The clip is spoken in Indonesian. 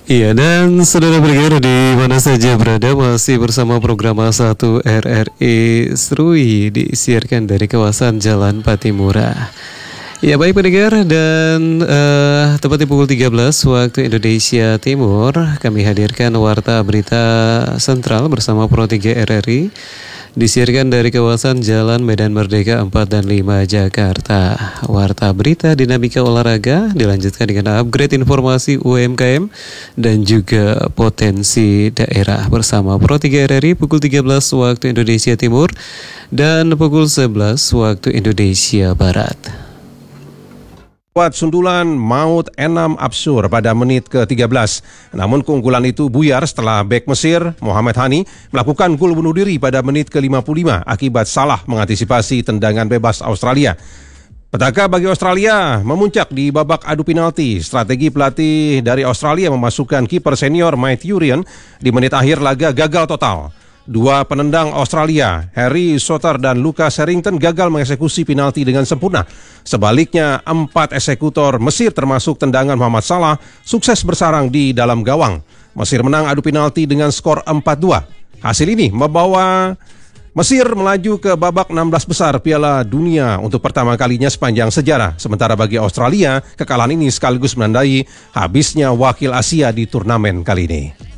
Iya, dan saudara pendengar di mana saja berada masih bersama program A1 RRI Serui disiarkan dari kawasan Jalan Patimura. Ya baik pendengar dan tepat di pukul 13 waktu Indonesia Timur kami hadirkan Warta Berita Sentral bersama Pro 3 RRI disiarkan dari kawasan Jalan Medan Merdeka 4 dan 5 Jakarta. Warta Berita Dinamika Olahraga dilanjutkan dengan upgrade informasi UMKM dan juga potensi daerah bersama Pro 3 RRI pukul 13 waktu Indonesia Timur dan pukul 11 waktu Indonesia Barat. Lewat sundulan Maut Enam Absur pada menit ke-13. Namun keunggulan itu buyar setelah bek Mesir Mohamed Hani melakukan gol bunuh diri pada menit ke-55 akibat salah mengantisipasi tendangan bebas Australia. Petaka bagi Australia memuncak di babak adu penalti. Strategi pelatih dari Australia memasukkan kiper senior Matthew Ryan di menit akhir laga gagal total. Dua penendang Australia, Harry Souttar dan Lucas Harrington gagal mengeksekusi penalti dengan sempurna. Sebaliknya, 4 eksekutor Mesir termasuk tendangan Muhammad Salah sukses bersarang di dalam gawang. Mesir menang adu penalti dengan skor 4-2. Hasil ini membawa Mesir melaju ke babak 16 besar Piala Dunia untuk pertama kalinya sepanjang sejarah. Sementara bagi Australia, kekalahan ini sekaligus menandai habisnya wakil Asia di turnamen kali ini.